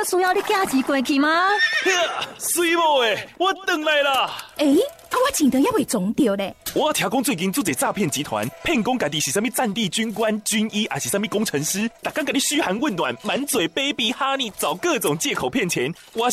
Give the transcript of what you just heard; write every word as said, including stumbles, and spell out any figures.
需要你寄钱过去吗？ 水某诶，我回来啦！ 诶、啊，我钱都还未装到咧。 我听讲最近做一诈骗集团，骗讲家己是啥物战地军官、军医，还是啥物工程师，逐工甲你嘘寒问暖，满嘴 baby honey，找各种借口骗钱。我